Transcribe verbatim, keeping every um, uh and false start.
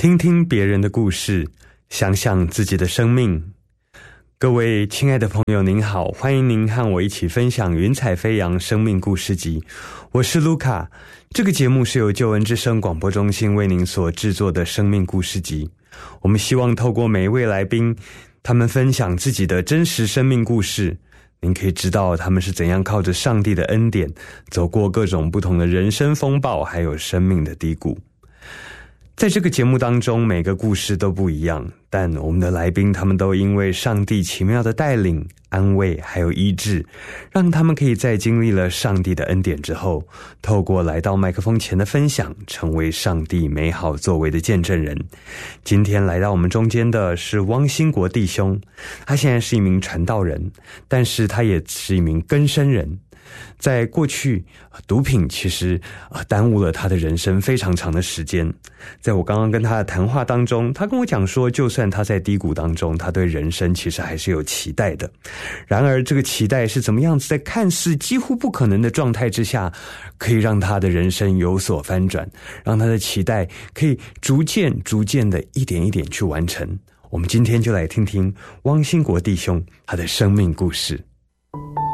听听别人的故事，想想自己的生命。各位亲爱的朋友您好，欢迎您和我一起分享云彩飞扬生命故事集。我是卢卡，这个节目是由救恩之声广播中心为您所制作的生命故事集。我们希望透过每一位来宾，他们分享自己的真实生命故事，您可以知道他们是怎样靠着上帝的恩典走过各种不同的人生风暴，还有生命的低谷。在这个节目当中，每个故事都不一样，但我们的来宾他们都因为上帝奇妙的带领、安慰还有医治，让他们可以在经历了上帝的恩典之后，透过来到麦克风前的分享，成为上帝美好作为的见证人。今天来到我们中间的是汪兴国弟兄，他现在是一名传道人，但是他也是一名更生人。在过去，毒品其实呃耽误了他的人生非常长的时间。在我刚刚跟他的谈话当中，他跟我讲说，就算他在低谷当中，他对人生其实还是有期待的。然而这个期待是怎么样子，在看似几乎不可能的状态之下，可以让他的人生有所翻转，让他的期待可以逐渐逐渐的一点一点去完成。我们今天就来听听汪兴国弟兄他的生命故事。